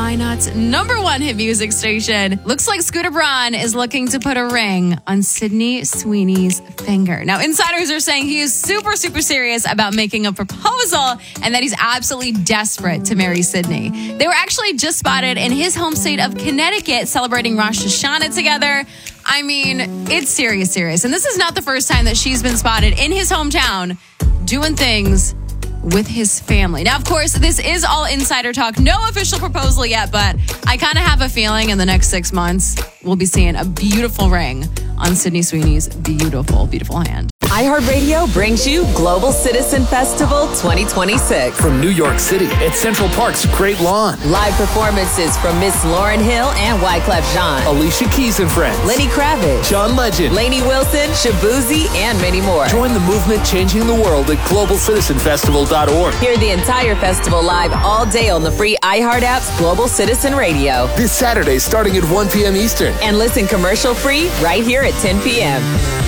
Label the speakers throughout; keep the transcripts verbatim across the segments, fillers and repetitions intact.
Speaker 1: Minot's number one hit music station. Looks like Scooter Braun is looking to put a ring on Sydney Sweeney's finger. Now, insiders are saying he is super, super serious about making a proposal and that he's absolutely desperate to marry Sydney. They were actually just spotted in his home state of Connecticut celebrating Rosh Hashanah together. I mean, it's serious, serious. And this is not the first time that she's been spotted in his hometown doing things with his family. Now, of course, this is all insider talk. No official proposal yet, but I kind of have a feeling in the next six months, we'll be seeing a beautiful ring on Sydney Sweeney's beautiful, beautiful hand.
Speaker 2: iHeartRadio brings you Global Citizen Festival twenty twenty-six.
Speaker 3: From New York City at Central Park's Great Lawn.
Speaker 2: Live performances from Miss Lauryn Hill and Wyclef Jean.
Speaker 3: Alicia Keys and Friends.
Speaker 2: Lenny Kravitz.
Speaker 3: John Legend.
Speaker 2: Lainey Wilson, Shabuzi, and many more.
Speaker 3: Join the movement changing the world at global citizen festival dot org.
Speaker 2: Hear the entire festival live all day on the free iHeart app's Global Citizen Radio.
Speaker 3: This Saturday starting at one p.m. Eastern.
Speaker 2: And listen commercial-free right here at ten p.m.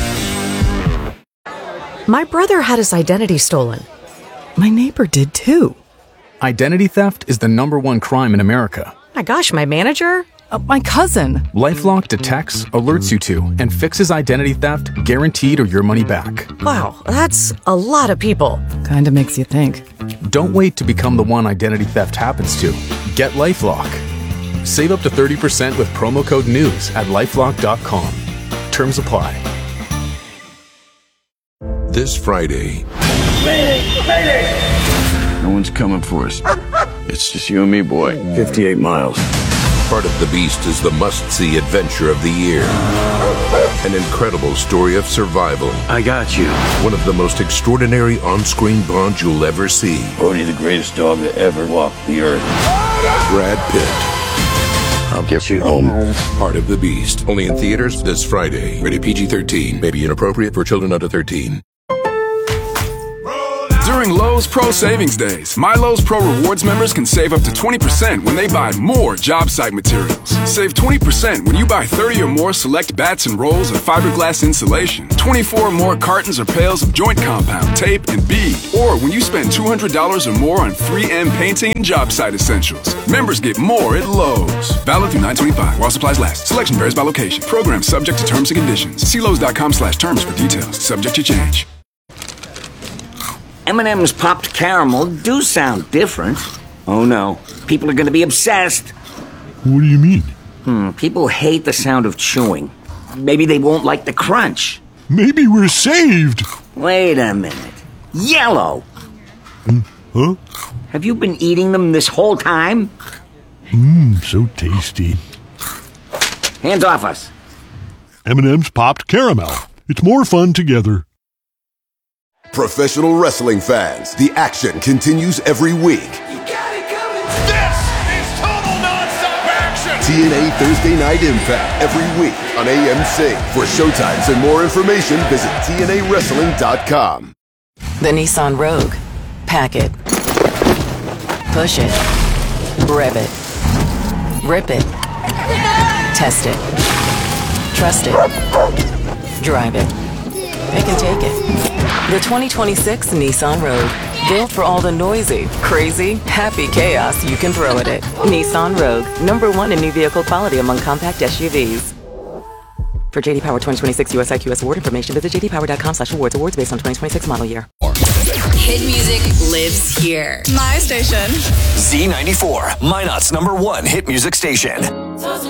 Speaker 4: My brother had his identity stolen. My neighbor did too.
Speaker 5: Identity theft is the number one crime in America.
Speaker 4: My gosh, my manager? Uh, my cousin.
Speaker 5: LifeLock detects, alerts you to, and fixes identity theft guaranteed or your money back.
Speaker 4: Wow, that's a lot of people.
Speaker 6: Kinda makes you think.
Speaker 5: Don't wait to become the one identity theft happens to. Get LifeLock. Save up to thirty percent with promo code NEWS at lifelock dot com. Terms apply.
Speaker 7: This Friday.
Speaker 8: Mayday! Mayday! No one's coming for us. It's just you and me, boy. fifty-eight miles.
Speaker 7: Part of the Beast is the must-see adventure of the year. An incredible story of survival.
Speaker 8: I got you.
Speaker 7: One of the most extraordinary on-screen bonds you'll ever see.
Speaker 8: Bodhi, the greatest dog that ever walked the earth.
Speaker 7: Brad Pitt.
Speaker 8: I'll get you home.
Speaker 7: Part of the Beast. Only in theaters this Friday. Rated P G thirteen. May be inappropriate for children under thirteen.
Speaker 9: During Lowe's Pro Savings Days, My Lowe's Pro Rewards members can save up to twenty percent when they buy more job site materials. Save twenty percent when you buy thirty or more select bats and rolls of fiberglass insulation, twenty-four or more cartons or pails of joint compound, tape, and bead, or when you spend two hundred dollars or more on three M painting and job site essentials. Members get more at Lowe's. Valid through nine twenty-five while supplies last. Selection varies by location. Program subject to terms and conditions. See Lowe's dot com slash terms for details. Subject to change.
Speaker 10: M and M's popped caramel do sound different. Oh no, people are going to be obsessed.
Speaker 11: What do you mean?
Speaker 10: Hmm, people hate the sound of chewing. Maybe they won't like the crunch.
Speaker 11: Maybe we're saved.
Speaker 10: Wait a minute. Yellow!
Speaker 11: Mm, huh?
Speaker 10: Have you been eating them this whole time?
Speaker 11: Mmm, so tasty.
Speaker 10: Hands off us.
Speaker 11: M and M's popped caramel. It's more fun together.
Speaker 12: Professional wrestling fans, the action continues every week.
Speaker 13: You got it coming. This is total nonstop action.
Speaker 12: T N A Thursday Night Impact every week on A M C. For showtimes and more information, visit T N A wrestling dot com.
Speaker 2: The Nissan Rogue. Pack it. Push it. Rev it. Rip it. Test it. Trust it. Drive it. They can take it. The twenty twenty-six Nissan Rogue. Built for all the noisy, crazy, happy chaos you can throw at it. Nissan Rogue. Number one in new vehicle quality among compact S U Vs. For J D Power twenty twenty-six U S I Q S award information, visit j d power dot com slash awards. Awards based on twenty twenty-six model year.
Speaker 1: Hit music lives here.
Speaker 14: My station.
Speaker 3: Z ninety-four, Minot's number one hit music station.